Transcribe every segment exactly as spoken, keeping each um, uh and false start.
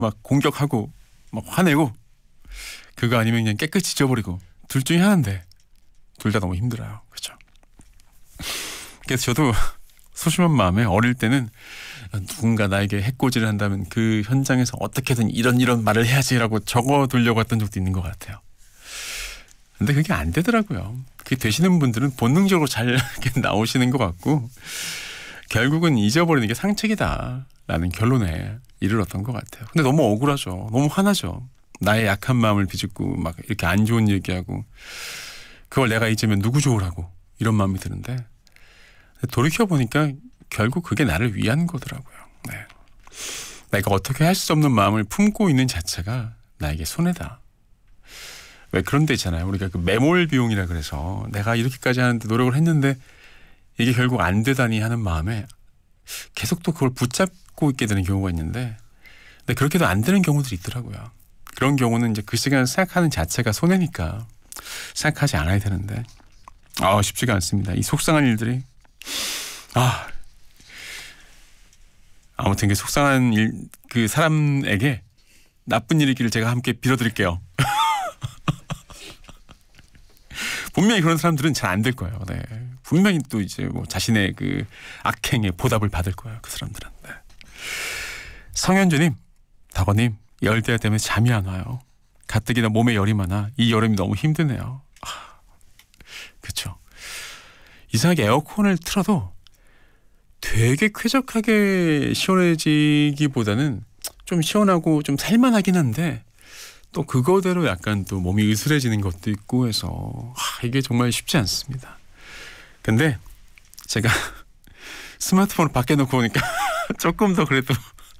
막 공격하고 막 화내고 그거 아니면 그냥 깨끗이 잊어버리고 둘 중에 하나인데 둘 다 너무 힘들어요. 그렇죠? 그래서 저도 소심한 마음에 어릴 때는 누군가 나에게 해코지를 한다면 그 현장에서 어떻게든 이런 이런 말을 해야지라고 적어두려고 했던 적도 있는 것 같아요. 근데 그게 안 되더라고요. 그게 되시는 분들은 본능적으로 잘 나오시는 것 같고 결국은 잊어버리는 게 상책이다 라는 결론에 이르렀던 것 같아요. 근데 너무 억울하죠. 너무 화나죠. 나의 약한 마음을 비집고 막 이렇게 안 좋은 얘기하고 그걸 내가 잊으면 누구 좋으라고 이런 마음이 드는데 돌이켜보니까 결국 그게 나를 위한 거더라고요. 네. 내가 어떻게 할 수 없는 마음을 품고 있는 자체가 나에게 손해다. 왜 그런 데 있잖아요. 우리가 그 매몰 비용이라 그래서 내가 이렇게까지 하는데 노력을 했는데 이게 결국 안 되다니 하는 마음에 계속 또 그걸 붙잡고 있게 되는 경우가 있는데 근데 그렇게도 안 되는 경우들이 있더라고요. 그런 경우는 이제 그 시간을 생각하는 자체가 손해니까 생각하지 않아야 되는데 아 쉽지가 않습니다. 이 속상한 일들이 아 아무튼 그 속상한 일, 그 사람에게 나쁜 일이 있기를 제가 함께 빌어드릴게요. 분명히 그런 사람들은 잘 안 될 거예요. 네. 분명히 또 이제 뭐 자신의 그 악행에 보답을 받을 거예요. 그 사람들은. 네. 성현주님, 덕원님, 열대야 때문에 잠이 안 와요. 가뜩이나 몸에 열이 많아 이 여름이 너무 힘드네요. 아, 그렇죠. 이상하게 에어컨을 틀어도 되게 쾌적하게 시원해지기보다는 좀 시원하고 좀 살만하긴 한데 또 그거대로 약간 또 몸이 으스러지는 것도 있고 해서 아, 이게 정말 쉽지 않습니다. 근데 제가 스마트폰을 밖에 놓고 오니까 조금 더 그래도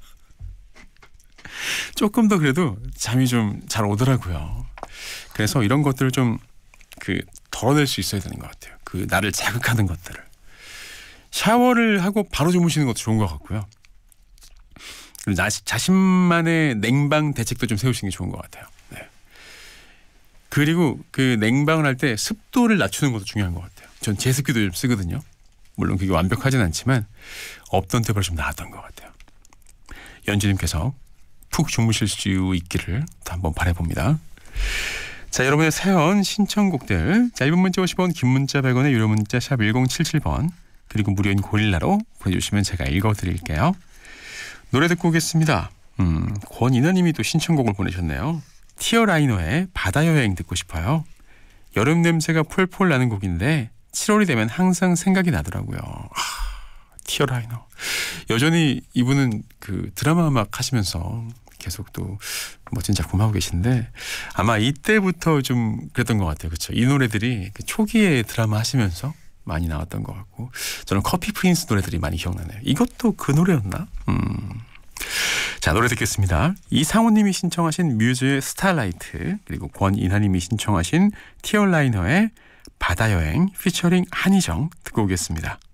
조금 더 그래도 잠이 좀 잘 오더라고요. 그래서 이런 것들을 좀 그 덜어낼 수 있어야 되는 것 같아요. 그 나를 자극하는 것들을. 샤워를 하고 바로 주무시는 것도 좋은 것 같고요. 나, 자신만의 냉방 대책도 좀 세우시는 게 좋은 것 같아요. 네. 그리고 그 냉방을 할 때 습도를 낮추는 것도 중요한 것 같아요. 전 제습기도 좀 쓰거든요. 물론 그게 완벽하진 않지만 없던 때보다 좀 나았던 것 같아요. 연주님께서 푹 주무실 수 있기를 또 한번 바라봅니다. 자, 여러분의 사연 신청곡들 짧은 문자 오십 원 긴 문자 백 원의 유료 문자 샵 일공칠칠 번 그리고 무료인 고릴라로 보내주시면 제가 읽어드릴게요. 노래 듣고 오겠습니다. 음, 권인하님이 또 신청곡을 보내셨네요. 티어라이너의 바다여행 듣고 싶어요. 여름 냄새가 폴폴 나는 곡인데 칠월이 되면 항상 생각이 나더라고요. 아, 티어라이너. 여전히 이분은 그 드라마 음악 하시면서 계속 또 멋진 작품 하고 계신데 아마 이때부터 좀 그랬던 것 같아요. 그렇죠? 이 노래들이 그 초기에 드라마 하시면서 많이 나왔던 것 같고 저는 커피 프린스 노래들이 많이 기억나네요. 이것도 그 노래였나? 음. 자, 노래 듣겠습니다. 이상호님이 신청하신 뮤즈의 스타라이트 그리고 권인하님이 신청하신 티어라이너의 바다여행 피처링 한희정 듣고 오겠습니다.